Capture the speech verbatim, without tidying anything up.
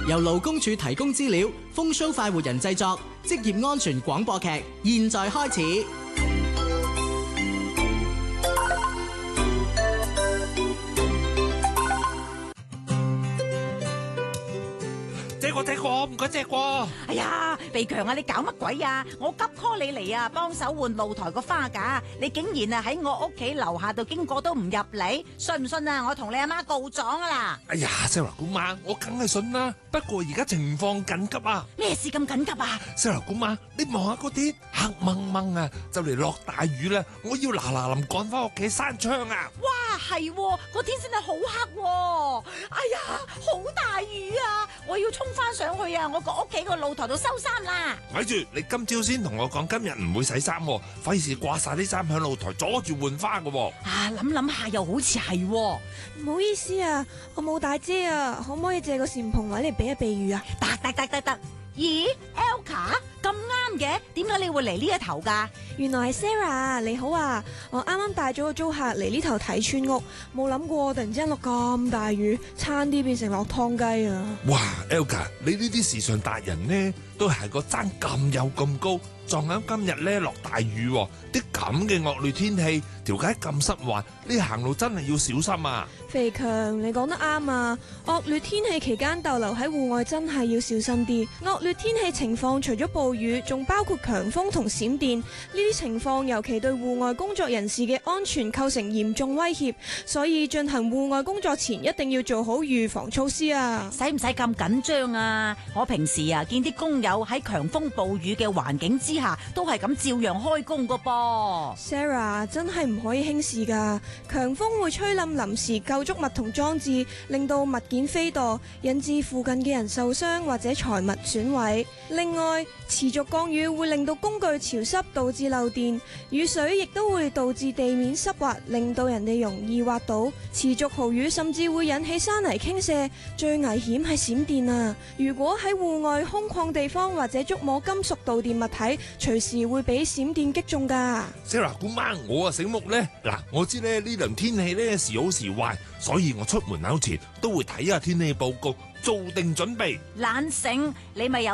由勞工處提供資料，風騷快活人製作，職業安全廣播劇，現在開始。 借過借過，唔該借過。 哎呀，肥強啊，你搞乜鬼啊？我急 call 你嚟啊，幫手換露台個花架，你竟然啊喺我屋企樓下度經過都唔入嚟，信唔信啊？我同你阿媽告狀啊啦！ 哎呀 ，Sarah 姑媽，我梗係信啦。不過而家情況緊急啊！ 咩事咁緊急啊 ？Sarah 姑媽，你望下嗰啲黑蒙蒙啊，就嚟落大雨啦！我要嗱嗱臨趕翻屋企閂窗啊！ 哇，係喎，個天真係好黑喎！哎呀，好大雨啊！我要衝翻上去啊！我個屋企個露台度收衫啦！ 咪住，你今朝先同我講今日唔會洗衫，費事掛晒啲衫響露台阻住換花噶。 啊，諗諗下又好似係， 唔好意思啊，我冇帶遮啊，可唔可以借個禪蓬位嚟避一避雨啊？ 得得得得得，咦 ，Elka 咁啱嘅，點解你會嚟呢一頭噶？ 原來係 Sarah， 你好啊！我啱啱帶咗個租客嚟呢頭睇村屋，冇諗過突然之間落咁大雨，差啲變成落湯雞啊！ 哇 ，Elka， 你呢啲時尚達人呢，都係個爭咁有咁高，撞啱今日咧落大雨，啲咁嘅惡劣天氣，條街咁濕滑，你行路真係要小心啊！ 肥強，你講得啱啊！惡劣天氣期間逗留喺戶外真係要小心啲。惡劣天氣情況除咗暴雨，仲包括強風同閃電，呢啲情況尤其對戶外工作人士嘅安全構成嚴重威脅，所以進行戶外工作前一定要做好預防措施啊！ 使唔使咁緊張啊？我平時啊見啲工友喺強風暴雨嘅環境之下，都係咁照樣開工噶噃。 Sarah， 真係唔可以輕視噶，強風會吹冧臨時構築物同裝置，令到物件飛墮，引致附近嘅人受傷或者財物損毀。另外，持續降雨會令到工具潮濕，導致漏電。雨水亦都會導致地面濕滑，令到人哋容易滑倒。持續豪雨甚至會引起山泥傾瀉。最危險係閃電啊！如果喺戶外空曠地方或者觸摸金屬導電物體，隨時會俾閃電擊中噶。 Sarah 姑媽，我啊醒目咧，嗱，我知咧呢輪天氣咧時好時壞，所以我出門口前都會睇下天氣報告，做定準備。 懶醒，你咪有